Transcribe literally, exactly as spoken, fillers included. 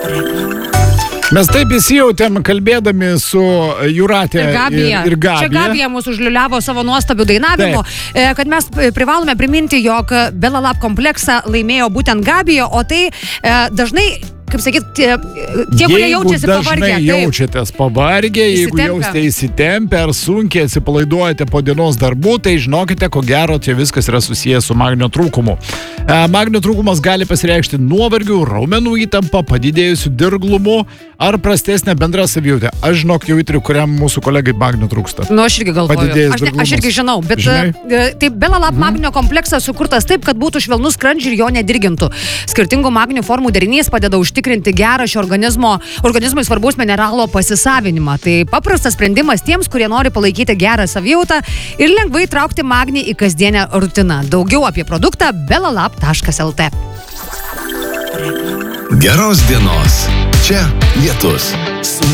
Mes taip įsijautėm kalbėdami su Jūratė ir Gabija. Ir, ir Gabija. Čia Gabija mūsų užliuliavo savo nuostabių dainavimų, taip. Kad mes privalome priminti, jog Belalab kompleksą laimėjo būtent Gabija, o tai dažnai, kaip sakyt, tie, tie kurie jaučiasi pavargę. Jeigu dažnai jaučiatės pavargę, jeigu jausite įsitempę ar sunkiai atsipalaiduojate po dienos darbų, tai žinokite, ko gero, čia viskas yra susijęs su magnio trūkumu. Magnio trūkumas gali pasireikšti nuovargiu, raumenų įtampa, padidėjusiu dirglumu ar prastesnė bendra savijautė. Aš žinok, jau įtariu, kuriam mūsų kolegai magnio trūksta. Nu, aš irgi galvoju. Aš, ne, aš irgi žinau, bet Žinai? tai Belalab mm. magnio kompleksas sukurtas taip, kad būtų švelnus skrandžiui ir jo nedirgintų. Skirtingų magnio formų derinys padeda užtikrinti gerą šio organizmo, organizmui svarbaus mineralo pasisavinimą. Tai paprastas sprendimas tiems, kurie nori palaikyti gerą savijautą ir lengvai traukti magnį į kasdienę rutiną. Daugiau apie produktą belalab taškas lt. Geros dienos. Čia lietus.